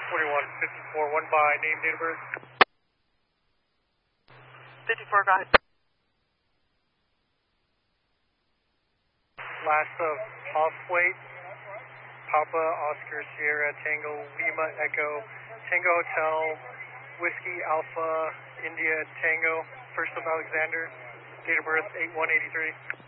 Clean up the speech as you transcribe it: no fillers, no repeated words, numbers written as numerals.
4154, one by name, date of birth. 54, go ahead. Last of Oswald, Papa, Oscar, Sierra, Tango, Lima, Echo, Tango Hotel, Whiskey, Alpha, India, Tango, first of Alexander, date of birth 8183.